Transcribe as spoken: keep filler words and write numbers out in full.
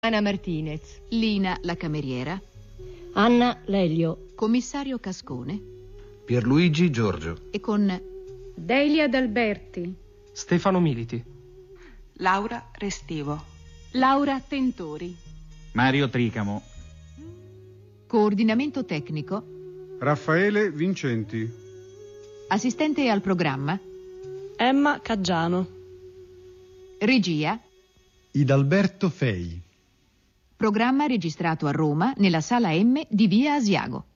Ana Martinez, Lina la cameriera, Anna Lelio, commissario Cascone Pierluigi Giorgio e con Delia D'Alberti, Stefano Militi, Laura Restivo, Laura Tentori, Mario Tricamo. coordinamento tecnico Raffaele Vincenti, assistente al programma Emma Caggiano, regia Idalberto Fei. programma registrato a Roma nella sala M di Via Asiago.